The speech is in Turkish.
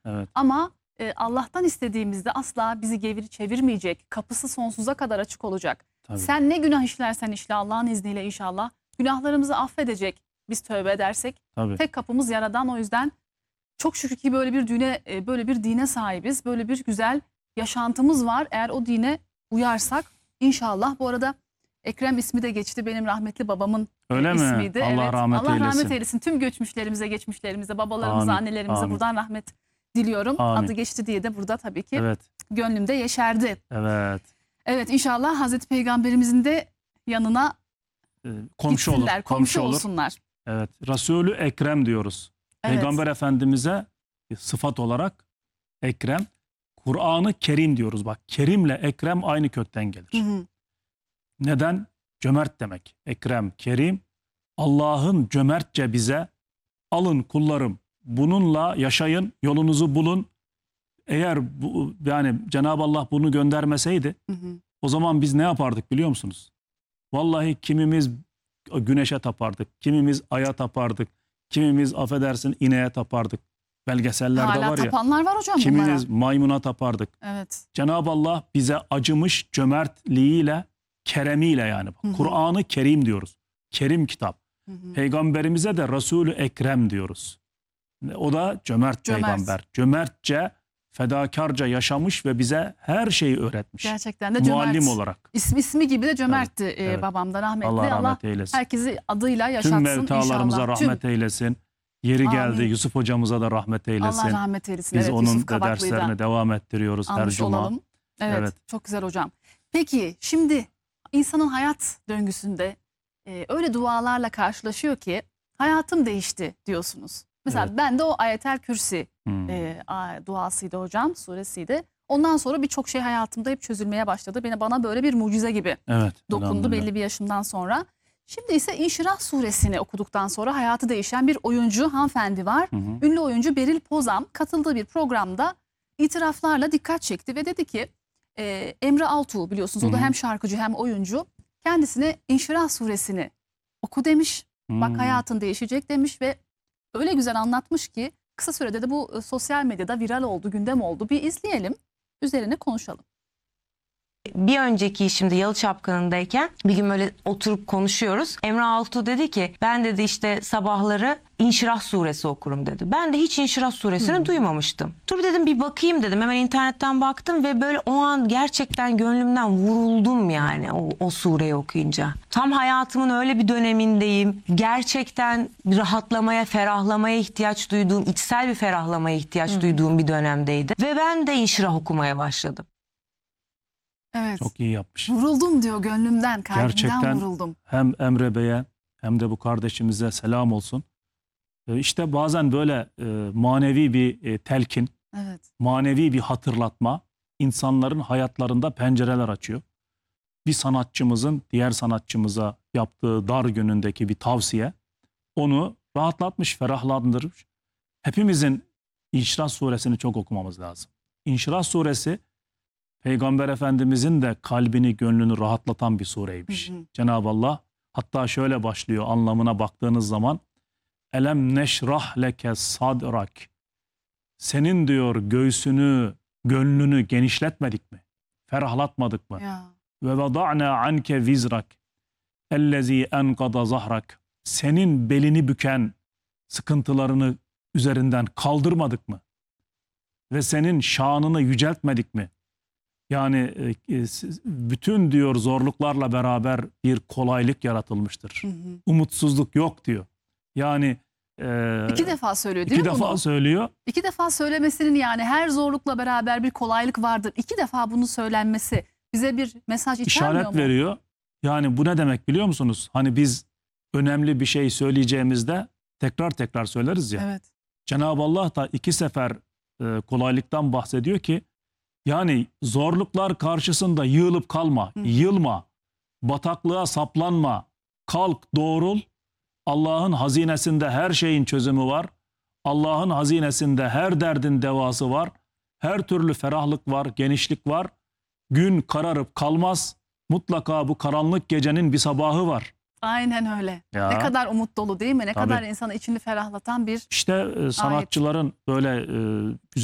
Evet. Ama Allah'tan istediğimizde asla bizi geri çevirmeyecek. Kapısı sonsuza kadar açık olacak. Tabii. Sen ne günah işlersen işle Allah'ın izniyle inşallah günahlarımızı affedecek. Biz tövbe edersek. Tabii. Tek kapımız Yaradan, o yüzden çok şükür ki böyle bir dine sahibiz. Böyle bir güzel yaşantımız var. Eğer o dine uyarsak inşallah. Bu arada Ekrem ismi de geçti. Benim rahmetli babamın Öyle mi? ismiydi. Allah Evet. rahmet Allah rahmet eylesin. eylesin. Tüm göçmüşlerimize, geçmişlerimize, babalarımıza, Amin, annelerimize amin. buradan rahmet diliyorum. Amin. Adı geçti diye de burada tabii ki Evet. gönlümde yeşerdi. Evet. Evet, inşallah Hazreti Peygamberimizin de yanına Komşu olur. gitsinler, komşu olur. olsunlar. Evet. Resulü Ekrem diyoruz. Evet. Peygamber Efendimiz'e sıfat olarak Ekrem. Kur'an-ı Kerim diyoruz. Bak, Kerim'le Ekrem aynı kökten gelir. Hı hı. Neden? Cömert demek. Ekrem, Kerim. Allah'ın cömertçe bize, alın kullarım, bununla yaşayın, yolunuzu bulun. Eğer yani Cenab-ı Allah bunu göndermeseydi, Hı hı. o zaman biz ne yapardık biliyor musunuz? Vallahi kimimiz güneşe tapardık, kimimiz aya tapardık, kimimiz affedersin ineğe tapardık. Belgesellerde Hala var ya, tapanlar var hocam kimimiz bunlara. maymuna tapardık. Evet. Cenab-ı Allah bize acımış cömertliğiyle, keremiyle yani. Hı hı. Kur'an-ı Kerim diyoruz. Kerim kitap. Hı hı. Peygamberimize de Resulü Ekrem diyoruz. O da cömert peygamber. Cömertçe, fedakarca yaşamış ve bize her şeyi öğretmiş. Gerçekten de cömert. Muallim olarak. İsmi gibi de cömertti Evet. babam da rahmetli. Allah rahmet eylesin. Herkesi adıyla yaşatsın Tüm mevtalarımıza inşallah. rahmet eylesin. Yeri geldi Amin. Yusuf hocamıza da rahmet eylesin. Allah rahmet eylesin. Biz Evet, onun Yusuf da Kabaklı'yı da derslerini devam ettiriyoruz her almış cuma. olalım. Evet, Evet. çok güzel hocam. Peki şimdi insanın hayat döngüsünde öyle dualarla karşılaşıyor ki hayatım değişti diyorsunuz. Mesela Evet. ben de o Ayetel Kürsi duasıydı hocam, suresiydi. Ondan sonra birçok şey hayatımda hep çözülmeye başladı. Bana böyle bir mucize gibi Evet. dokundu elhamdülillah. belli bir yaşımdan sonra. Şimdi ise İnşirah suresini okuduktan sonra hayatı değişen bir oyuncu hanımefendi var. Hı hı. Ünlü oyuncu Beril Pozam katıldığı bir programda itiraflarla dikkat çekti ve dedi ki Emre Altuğ biliyorsunuz, o da Hı hı. hem şarkıcı hem oyuncu, kendisine İnşirah suresini oku demiş. Bak hayatın değişecek demiş ve öyle güzel anlatmış ki kısa sürede de bu sosyal medyada viral oldu, gündem oldu. Bir izleyelim, üzerine konuşalım. Bir önceki işimde Yalı Çapkını'ndayken bir gün böyle oturup konuşuyoruz. Emre Altuğ dedi ki ben dedi işte sabahları İnşirah suresi okurum dedi. Ben de hiç İnşirah suresini duymamıştım. Dur dedim bir bakayım dedim. Hemen internetten baktım ve böyle o an gerçekten gönlümden vuruldum yani o sureyi okuyunca. Tam hayatımın öyle bir dönemindeyim. Gerçekten rahatlamaya, ferahlamaya ihtiyaç duyduğum, içsel bir ferahlamaya ihtiyaç duyduğum bir dönemdeydi. Ve ben de İnşirah okumaya başladım. Evet. Çok iyi yapmış. Vuruldum diyor, gönlümden, kalbimden Gerçekten vuruldum. hem Emre Bey'e hem de bu kardeşimize selam olsun. İşte bazen böyle manevi bir telkin, Evet. manevi bir hatırlatma insanların hayatlarında pencereler açıyor. Bir sanatçımızın diğer sanatçımıza yaptığı dar günündeki bir tavsiye onu rahatlatmış, ferahlandırmış. Hepimizin İnşirah suresini çok okumamız lazım. İnşirah suresi Peygamber Efendimizin de kalbini, gönlünü rahatlatan bir sureymiş. Hı hı. Cenab-ı Allah hatta şöyle başlıyor anlamına baktığınız zaman. Elem neşrah leke sadrak. Senin diyor göğsünü, gönlünü genişletmedik mi? Ferahlatmadık mı? Ya. Ve vada'na anke vizrak. Ellezî enkada zahrak. Senin belini büken sıkıntılarını üzerinden kaldırmadık mı? Ve senin şanını yüceltmedik mi? Yani bütün diyor zorluklarla beraber bir kolaylık yaratılmıştır. Hı hı. Umutsuzluk yok diyor. Yani İki defa söylüyor değil iki mi defa bunu? söylüyor. İki defa söylemesinin, yani her zorlukla beraber bir kolaylık vardır. İki defa bunu söylenmesi bize bir mesaj içermiyor İşaret mu? veriyor. Yani bu ne demek biliyor musunuz? Hani biz önemli bir şey söyleyeceğimizde tekrar tekrar söyleriz ya. Evet. Cenab-ı Allah da iki sefer kolaylıktan bahsediyor ki yani zorluklar karşısında yığılıp kalma, yılma, bataklığa saplanma, kalk doğrul. Allah'ın hazinesinde her şeyin çözümü var. Allah'ın hazinesinde her derdin devası var. Her türlü ferahlık var, genişlik var. Gün kararıp kalmaz. Mutlaka bu karanlık gecenin bir sabahı var. Aynen öyle. Ya. Ne kadar umut dolu değil mi? Ne Tabii. kadar insanı içini ferahlatan bir İşte sanatçıların böyle güzel